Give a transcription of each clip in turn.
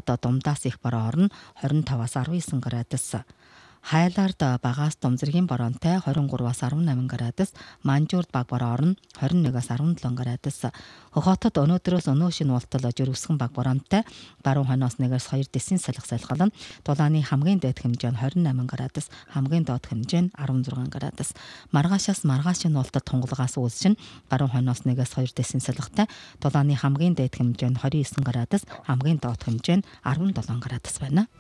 дундаас их бороо орно 25-аас 19 градус. Хайлаард багаас думзэргийн боронтой 23-аас 18 градус, Манжуурд баг бороо орно 21-аас 17 градус. Хохотод өнөөдрөөс өнөө шинэ уултал жирэмсгэн баг боронтой баруун хойноос 1-аас 2 дэсийн салхилан. Дулааны хамгийн дээд хэмжээ нь 28 градус, хамгийн доод хэмжээ нь 16 градус. Маргаашаас маргааш шинэ уултал тунгалгаас үүсчин баруун хойноос 1-аас 2 дэсийн салхитай. Дулааны хамгийн дээд хэмжээ нь 29 градус, хамгийн доод хэмжээ нь 17 градус байна.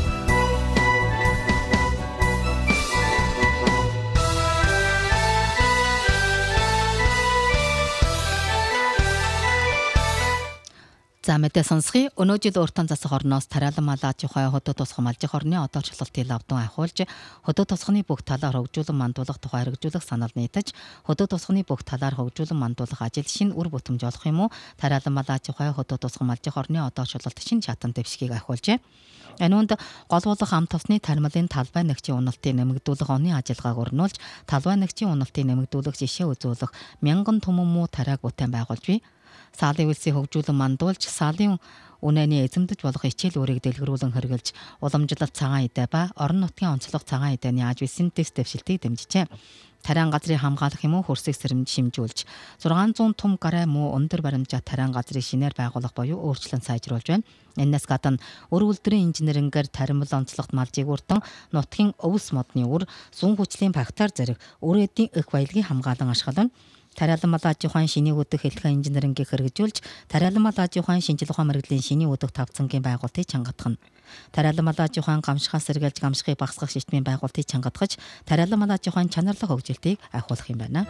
За мэдээ сонсхий өнөө жил уртан засах орноос тариалан малаж тухай хөдөө тусгам алжих орны одоо шалгалтын лавдан ахиулж хөдөө тусганы бүх талаар хөгжүүлэн мандуулах тухай хэрэгжүүлэх санал нийтэж хөдөө тусганы бүх талаар хөгжүүлэн мандуулах ажил шинэ үр бүтэмж олох юм уу тариалан малаж тухай хөдөө тусгам алжих орны одоо шалгалт шинэ шатан дэвшгийг ахиулжээ. Энүүнд голбуулах ам тусны тармилын талбай нэгжийн уналтыг нэмэгдүүлэх оны ажиллагааг өрнүүлж талбай нэгжийн уналтыг нэмэгдүүлэх жишээ үзүүлэх 1000 түмэн муу тариаг бүтээн байгуулж бий. Саалын үйлсийг хөгжүүлэн мандуулж саалын үнэний эзэмдэж болох хичээл үүрийг дэлгэрүүлэн хэрэгжилж уламжлалт цагаан идэ ба орон нутгийн онцлог цагаан идэний ажвисын тест дэвшилтийг дэмжижээ. Тариан газрыг хамгаалах юм уу хөрсийг шимжүүлж 600 том гарай муу өндөр баримжаа тариан газрыг шинээр байгуулах буюу өөрчлөн сайжруулж байна. Энэс гадна өр үйлдвэрийн инженерингээр таримл онцлогт малжийг үрдэн нутгийн өвс модны үр сүн хүчлийн фактор зэрэг үр эдийн эх баялагын хамгаалан ашиглан тариалан малаж ухаан шинийг өдөх хэлхэн инженерингийг хэрэгжүүлж тариалан малаж ухаан шинжлэх ухаан мэргэжлийн шинийг өдөх тавцангийн байгуултыг чангатгах нь. Тариалан малаж ухаан гамшихаас сэргийлж гамшихыг багасгах шийтмийн байгуултыг чангатгаж тариалан малаж ухаан чанарлах хөгжилтийг ахиулах юм байна.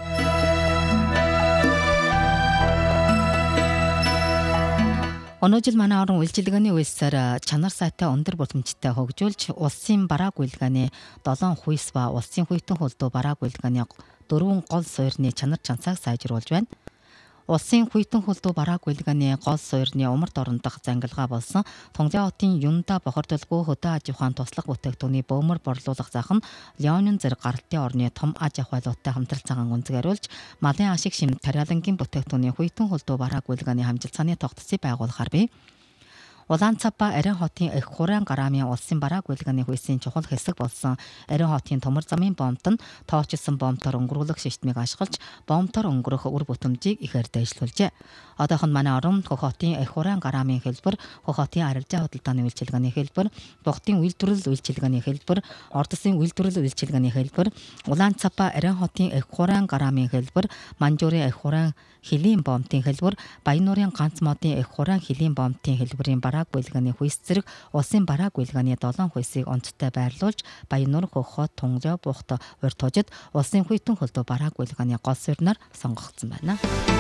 Өнөө жил манай орон үйлчилгээний үйлсээр чанар сайтай өндөр бүтэмжтэй хөгжүүлж улсын барааг үйлгээний 7 хүйс ба улсын хүйтэн хөлдөө барааг үйлгээний 4 гол суурьны чанар чансааг сайжруулж байна. Улсын хүйтэн хөлдөө барааг үйлгээний гол суурьны умард орондох зангилгаа болсон Тунгалин хотын Юнда бохирдолгүй хөдөө аж ахуйн туслах бүтээгдэхүүний бөөмөр борлуулах зах нь Леонин зэрэг гартын орны том аж ахуйлуудтай хамтрал цагаан үндэсгэрүүлж малын ашиг шим тариалангийн бүтээгдэхүүний хүйтэн хөлдөө барааг үйлгээний хамжилцааны тогтцыг байгуулахаар бий. Улаан цав ба Арийн хотын их хураан гараамын улсын барааг үйлгээний хүйсийн чухал хэсэг болсон Арийн хотын төмөр замын бомт нь тоочсон бомтоор өнгөрүүлэх системийг ашиглаж бомтоор өнгөрөх үр бүтэмжийг ихээр дэвшлүүлжээ. Одоохон манай орон Хөх хотын их хураан гараамын хэлбэр, Хөх хотын арилжаа худалдааны үйлчилгээний хэлбэр, Бохтын үйлдвэрлэл үйлчилгээний хэлбэр, Ордосын үйлдвэрлэл үйлчилгээний хэлбэр, Улаан цав ба Арийн хотын их хураан гараамын хэлбэр, Манжуурын их хураан хилийн бомтын хэлбэр, Баянуурын ганц модын их хураан хилийн бомтын хэлбэрийн барааг үйлгээний хүйс зэрэг улсын барааг үйлгээний 7 хүйсийг онцтой байрлуулж Баянур, Хөх хот, Тунгалин, Бухт, Урт хожид улсын хүйтэн хөлдөө барааг үйлгээний гол суурьнаар сонгогдсон байна.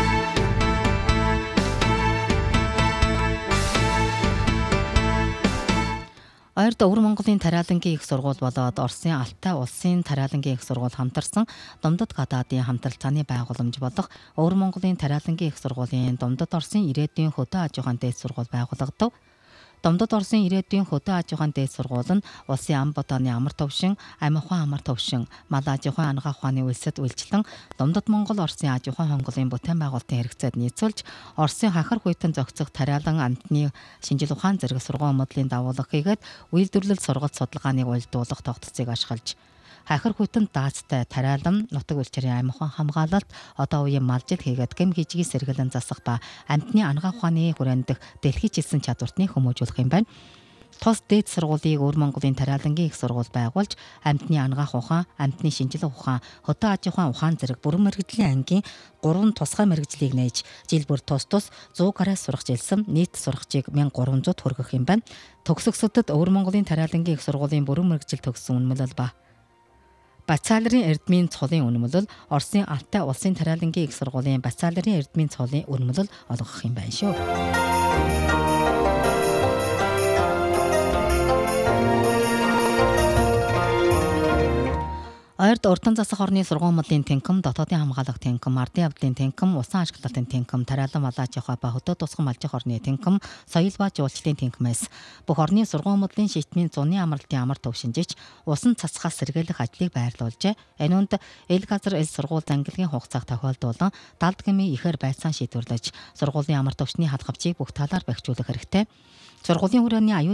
Ойрд Өвөр Монголын тариалангийн их сургууль болоод Оросын Алтай улсын тариалангийн их сургууль хамтарсан Думдад гадаадын хамтралцааны байгууламж болох Өвөр Монголын тариалангийн их сургуулийн Думдад Оросын ирээдүйн хөдөө аж ахуйн дээд сургууль байгуулагдав. Думдад Оросын ирээдүйн хөдөө аж ахуйн дээд сургууль нь улсын ам бодооны амар төвшин, амь ухаан амар төвшин, мал аж ахуйн ангаа ухааны үйлсэд үйлчлэн Думдад Монгол Оросын аж ахуйн хонголын бүтээн байгуулалтын хэрэгцээд нийцүүлж Оросын хахар хүйтэн зохицох тариалан амтны шинжил ухаан зэрэг сургууль моделийн дагуулга хийгээд үйлдвэрлэл сургалт судалгааныг уялдуулах тогтцыг ашиглаж хахар хүйтэн даацтай тариалан нутаг үйлчирийн амь ухаан хамгаалалт одоо үеийн малжил хийгээд гэм хижгийн сэргэлэн засах ба амтны ангаа ухааны хүрээнд дэлхийн жилсэн чадвартны хүмүүжүүлэх юм байна. Тус дээд сургуулийг Өвөр Монголын тариалангийн их сургууль байгуулж амтны ангаах ухаан, амтны шинжилгээ ухаан, хөдөө аж ахуйн ухаан зэрэг бүрэн мэргэжлийн ангийн 3 тусгай мэргэжлийг нээж жил бүр тус 100 гаруй сурах жилсэн нийт сурагчийг 1300 хүргэх юм байна. Төгсөгсөдөд Өвөр Монголын тариалангийн их сургуулийн бүрэн мэргэжил төгссөн үнэмлэл ба Бацаалрын эрдмийн цолын үнэмлэл Оросын Алтай улсын тариалангийн их сургуулийн Бацаалрын эрдмийн цолын үнэмлэл олгох юм байна шүү. Ойрд урдан засах орны сургууль модлын тэнхим, дотоодын хамгаалах тэнхим, ардын явдлын тэнхим, усан ашиглалтын тэнхим, тариалан малаж явах ба хөдөө тусгам алжих орны тэнхим, соёл ба жуулчлалын тэнхимээс бүх орны сургууль модлын шийтмийн зуны амралтын амар төвшинжиж усан цацхаас сэргийлэх ажлыг байрлуулжээ. Энүүнд эл газар эл сургууль зангилгийн хугацааг тохиолдуулан далд гмийн ихээр байцаан шийдвэрлэж сургуулийн амар төвшний халхавчийг бүх талаар бэхжүүлэх хэрэгтэй. Сургуулийн хүрээний аюул